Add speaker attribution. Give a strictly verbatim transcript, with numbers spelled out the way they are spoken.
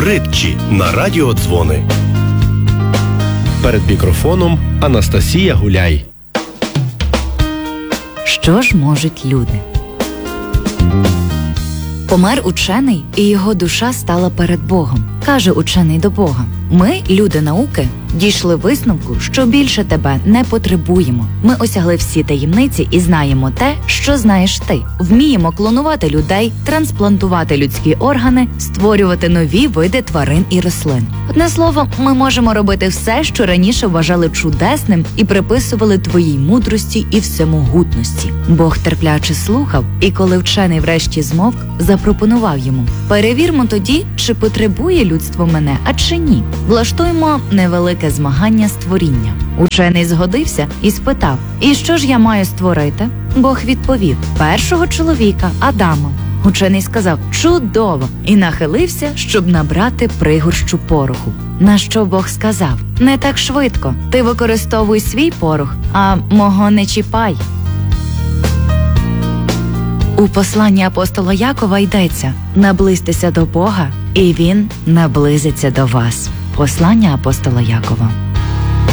Speaker 1: притчі на радіодзвони. Перед мікрофоном Анастасія Гуляй.
Speaker 2: Що ж можуть люди? Помер учений, і його душа стала перед Богом. Каже учений до Бога: ми, люди науки, дійшли висновку, що більше тебе не потребуємо. Ми осягли всі таємниці і знаємо те, що знаєш ти. Вміємо клонувати людей, трансплантувати людські органи, створювати нові види тварин і рослин. Одне слово, ми можемо робити все, що раніше вважали чудесним і приписували твоїй мудрості і всемогутності. Бог терпляче слухав, і коли вчений врешті змовк, запропонував йому: перевірмо тоді, чи потребує людство мене, а чи ні. Влаштуємо невелике змагання створіння. Учений згодився і спитав: і що ж я маю створити? Бог відповів: першого чоловіка, Адама. Учений сказав: чудово! І нахилився, щоб набрати пригорщу пороху. На що Бог сказав: не так швидко, ти використовуй свій порох, а мого не чіпай. У посланні апостола Якова йдеться: наблизьтеся до Бога, і Він наблизиться до вас. Послання апостола Якова.